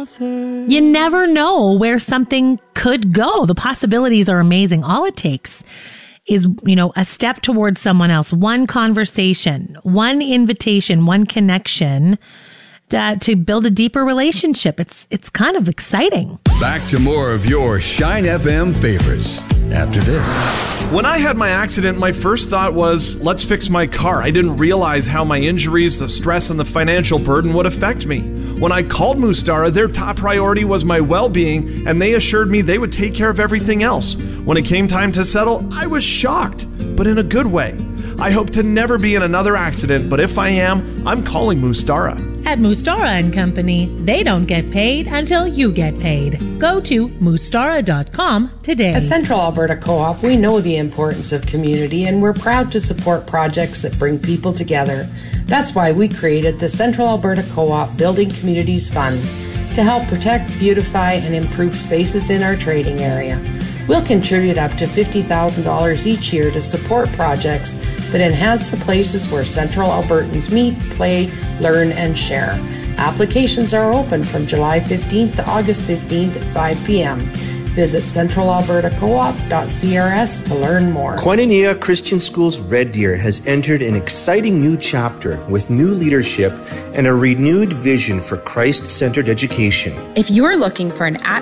You never know where something could go. The possibilities are amazing. All it takes is, a step towards someone else, one conversation, one invitation, one connection to build a deeper relationship. It's kind of exciting. Back to more of your Shine FM favorites after this. When I had my accident, my first thought was, let's fix my car. I didn't realize how my injuries, the stress, and the financial burden would affect me. When I called Mustara, their top priority was my well-being, and they assured me they would take care of everything else. When it came time to settle, I was shocked, but in a good way. I hope to never be in another accident, but if I am, I'm calling Mustara. At Mustara & Company, they don't get paid until you get paid. Go to mustara.com today. At Central Alberta Co-op, we know the importance of community, and we're proud to support projects that bring people together. That's why we created the Central Alberta Co-op Building Communities Fund to help protect, beautify, and improve spaces in our trading area. We'll contribute up to $50,000 each year to support projects that enhance the places where Central Albertans meet, play, learn, and share. Applications are open from July 15th to August 15th at 5 p.m. Visit centralalbertacoop.crs to learn more. Koinonia Christian School's Red Deer has entered an exciting new chapter with new leadership and a renewed vision for Christ-centered education. If you're looking for an